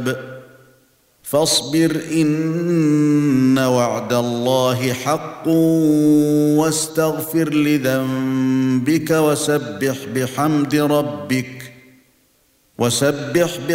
الكتاب فاصبر إن وعد الله حق واستغفر لذنبك وسبح